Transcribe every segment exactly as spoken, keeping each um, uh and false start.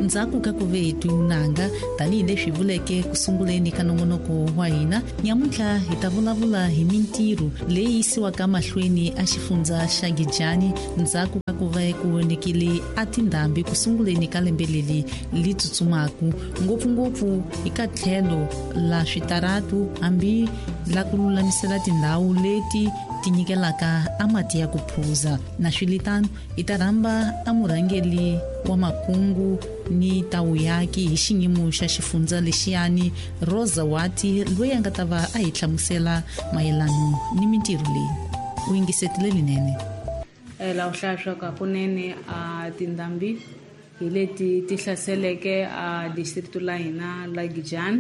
ndzhaku ka kuve twinanga tanihileswi vuleke ku sunguleni ka nongonoko wa hina. Nyamuntlha hi ta vulavula hi mintirho leyi yisiwaka mahlweni a xifundza xa Giyani ndzhaku ka ku va ku vonekile a tindhambi ku sunguleni ka lembe leri li tsutsumaku ngopfungopfu eka tlhelo la switaratu hambi la ku lulamisela tindhawu leti tinyikelaka amati ya ku phuza. Na swilitano i ta rhamba a murhangeli wa makungu ni tawu yaki hi xiyimo xa xifundza lexiyani Rosa Wati loyi a nga ta va a hi hlamusela mayelano ni mintirho leyi. U yingisetile linene. La uhlashwa ka kunene a tindhambi hi leti ti hlaseleke a district la hina la Giyani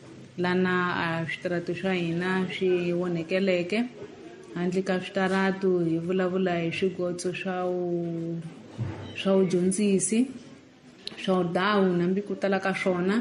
lana a switaratu swa hina swi vonekeleke. Handle ka switaratu hi vulavula hi swigotso swa u swa udyondzisi swa dawu nambi ku tala ka swona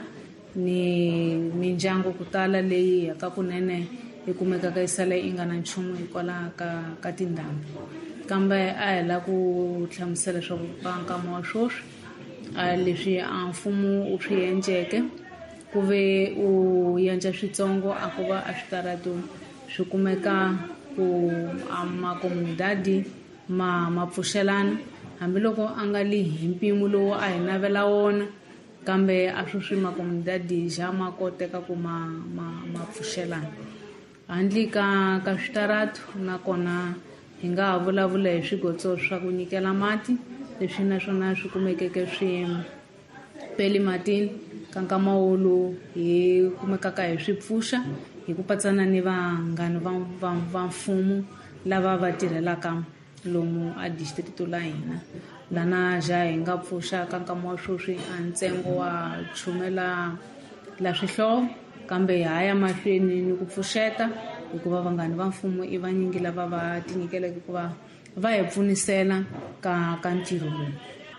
ni mindyangu ku tala leyi yaka kunene ikumeka ka isala inga na nchumu hikwala ka ka tindhambi. Kambe a hi la ku hlamusela swa bankama wa swoswi a leswi a mfumo u swi endleke ku ve u yendla switsongo a ku va a switaratu swi kumeka ku amakomunidadi ma mapfuxelana hambiloko a nga li hi mpimo lowu a hi navela wona kambe a swi swi makomunidadi ja ma koteka ku ma mapfuxelana. Handle ka ka switaratu nakona hi nga vulavula hi swigotso swa ku nyikela mati leswi naswona swi kumekeke swi peli matini ka nkama wolo hi kumekaka hi swipfuxa hi ku patsana ni vanghani va va mfumo lava va tirhelaka lomu a district la hina lana ja hi nga pfuxa ka nkama wa swoswi a ntsengo wa chumela la swihlovo kambe haya mahlweni ni ku pfuxeta hikuva vanghani va mfumo i vanyingi lava va tinyikeleke ku va va hi pfunisela ka ka ntirho lowu.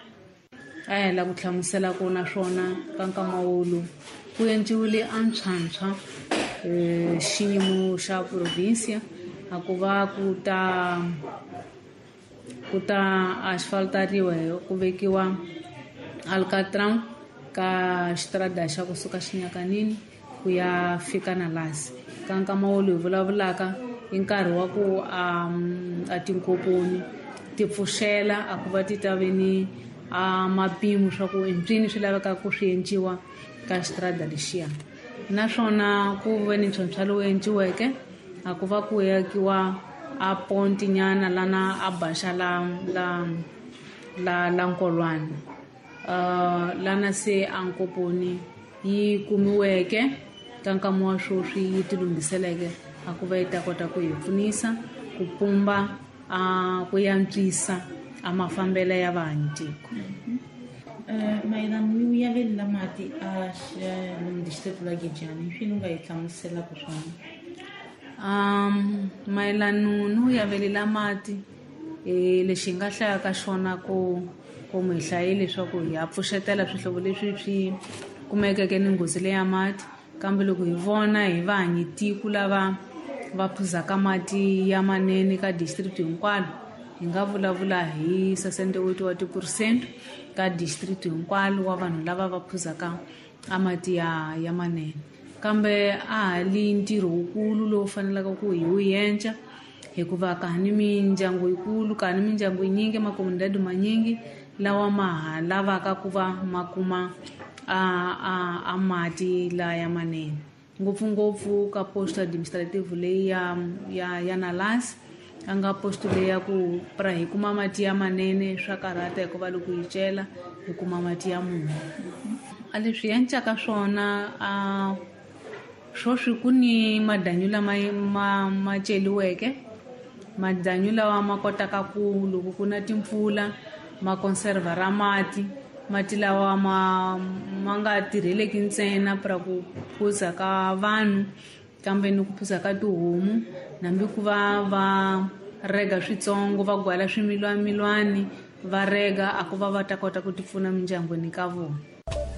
A hi la ku hlamusela ku na swona ka nkama wolo ku endliwile a ntshwantsha xiyimo xa provincia a ku va ku ta ku ta asfaltariwa ku vekiwa alcatraz ka xitarada xa kusuka Xinyakanini ku ya fika na lasi ka nkama wolo hi vulavulaka i nkarhi wa ku a tinkoponi ti pfuxela a ku va ti ta veni a mapimo swa ku impini swi laveka ku swi endliwa ka xitarada lexiya. Naswona ku ve ni ntlhontlho lowu endliweke a ku va ku yakiwa a ponti nyana lana a baxa la la la la Nkolwana uh, lana se a nkoponi yi kumiweke ka nkama wa swoswi yi tilunghiseleke a ku va yi ta kota ku hi pfunisa ku pumba a ku yantswisa a mafambelo ya vahanyitiko. Mayelana ya vele la mati a district la Giyani swi nga yi hlamusela ku swona. Um mayelana no ya vele la mati e lexi nga hlaya ka xona ku ku mi hlayile leswaku hi ya pfuxetela swihlovo leswi swi kumekeke ni nghozi leya mati kambe loko hi vona hi vahanyitiko lava va phuzaka mati ya manene ka district hinkwalo hi nga vulavula hi sesenteweti wa ti-percent ka district hinkwalo wa vanhu lava va phuzaka amati ya ya manene. Kambe a hali ntirho wukulu lowu fanelaka ku hi wu endla hikuva ka ni mindyangu yikulu ka ni mindyangu yinyingi makomunidadi manyingi lawa ma lavaka ku va makuma a a amati la ya manene ngopfungopfu ka post administrative leyi ya ya ya Nalasi a nga post leyi ya ku pra hi kuma mati ya manene swa karata hikuva loko yi cela hi kuma mati ya munhu. A leswi endlaka swona a swoswi ku ni madanyu lama ma ma celiweke madanyu lawa ma kotaka ku loko ku na timpfula ma conserva ra mati mati lawa ma ma nga tirheleki ntsena pra ku phuza ka vanhu kambe ni ku phuza ka tihomu nambi ku va va rega switsongo va gwala swimilwani milwani va rega a ku va va ta kota ku tipfuna mindyangwini ka vona.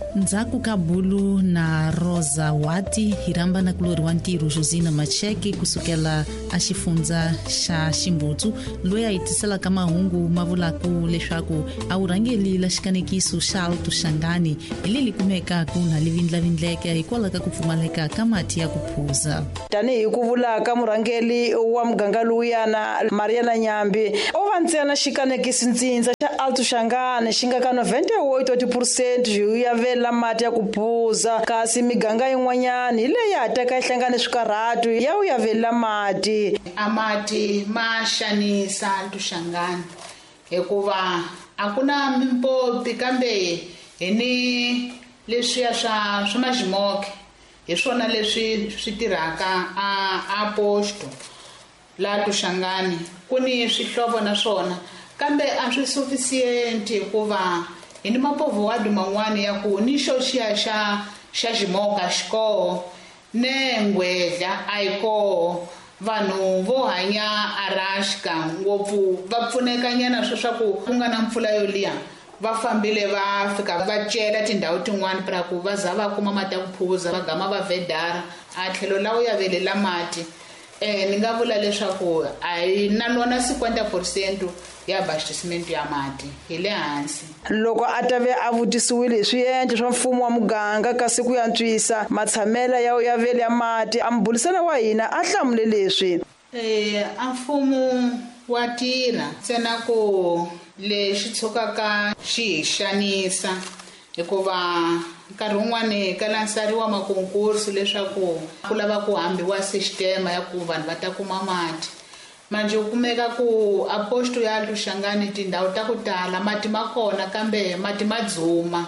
ndzhaku ka Bulu na Rosa Wati hi ramba na kulori wa ntirho Josina Macheke kusukela a xifundza xa Ximbutsu loyi a hitiselaka mahungu ma vulaku leswaku a wu rhangeli la xikanekiso xa Alto Xangani hi leli kumekaku na livindlavindleke hikwalaho ka ku pfumaleka ka mati ya ku phuza. Tanihi ku vulaka murhangeli wa muganga luyana Mariana Nyambe o va ntsena xikanekisi ntsindza xa Alto Xangani xi nga ka noventa-oito percent ya vela mati ya ku phuza kasi miganga yin'wanyana hi leyi hataka yi hlangane swikarhatu ya u ya vela mati. Amati ma xanisa Alto Xangani hikuva a ku na mimpopi kambe hi ni leswiya swa swa majimoke hi swona leswi swi tirhaka a a posto la Alto Xangani ku ni swihlovo na swona kambe a swi sufficient hikuva hi ni mapovoadi man'wani ya ku ni xo xiya xa xa ximoka xikoho ne ngwedla a yi koho vanhu vo hanya araxika ngopfu va pfunekanyana swo swa ku ku nga na mpfula yo liya va fambile va fika va cela tindhawu tin'wani para ku va za va kuma mati ya ku phuza va gama va vedara a tlhelo lawo ya velela mati eh ni nga vula leswaku a yi na lona cinquanta percent ya abastecimento ya mati hi le hansi. Loko a ta ve a vutisiwile hi swiendlo swa mfumo wa muganga kasi ku yantswisa matshamela ya ya vele ya mati a mbulisana wa hina a hlamule leswi. Eh a mfumo wa tirha ntsena ku lexi tshukaka xi xanisa hikuva nkarhi wun'wani ka lansariwa makonkursi leswaku ku lava ku hambiwa sistema ya ku vanhu va ta kuma mati manje u kumeka ku aposto ya Alto Xangani tindhawu ta ku tala mati ma kona kambe mati ma dzuma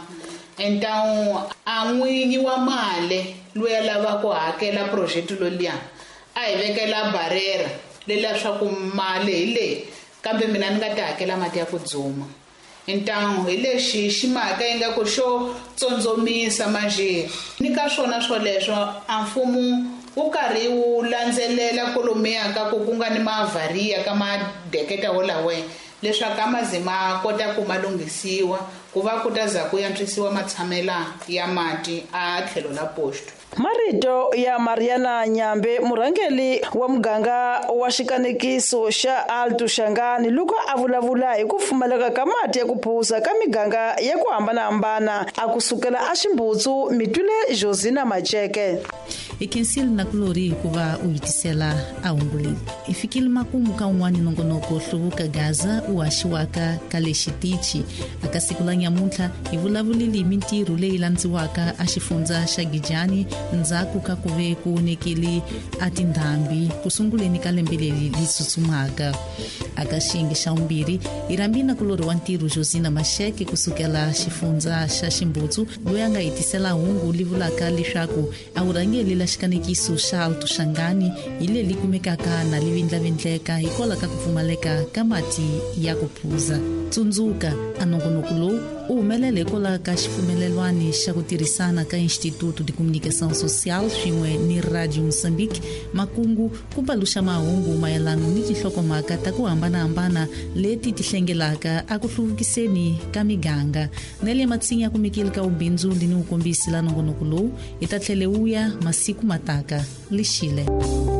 então a n'winyi wa mali loyi a lava ku hakela project loliya a hi vekela barrera leswaku mali hi leyi kambe mina ni nga ta hakela mati ya ku dzuma então hi lexi xi mhaka yi nga ku xo tsondzomisa manje ni ka swona swoleswo a mfumo wu karhi wu landzelela kolomiya ka ku ku nga ni mavhariya ka madeketa wolawe leswaku a maze ma kota ku ma lunghisiwa ku va ku ta za ku yantswisiwa matshamela ya mati a tlhelo la posto. Marito ya Mariana Nyambe murhangeli wa muganga wa xikanekiso xa Alto Xangani loko a vulavula hi ku pfumaleka ka mati ya ku phuza ka miganga ya ku hambanahambana a kusukela a Ximbutsu mitwile Josina Macheke. I kensile na kulori hikuva u hitisela a hunguleli i fikile makumu ka un'wani nongonoko hluvuka Gaza u haxiwaka ka le xitichi aka siku la nyamuntlha hi vulavulile hi mintirho leyi landziwaka a xifundza xa Gijani ndzhaku ka ku ve ku nekile a tindhambi ku sunguleni ka lembe leri li tsutsumaka aka xiyenge xa vumbirhi hi rambi na kulori wa ntirho Josina Macheke kusukela xifundza xa Ximbutsu loyi a nga hitisela hungu li vulaka leswaku a wu rhangeli la xikanekiso xa Alto Xangani hi leli kumekaka na livindlavindleka hikwalaho ka ku pfumaleka ka mati ya ku phuza. Tsundzuka a nongonoko lowu u humelela hikwalaho ka xipfumelelwani xa ku tirhisana ka Instituto de Comunicação Social swin'we ni Radio Moçambique makungu ku paluxa mahungu mayelana ni tinhlokomhaka ta ku hambanahambana leti ti hlengelaka a ku hluvukiseni ka miganga na le matsinga ya kumekile ka ubindzuli ni vukombisi la nongonoko lowu hi ta tlhele wuya masiku mataka lixile.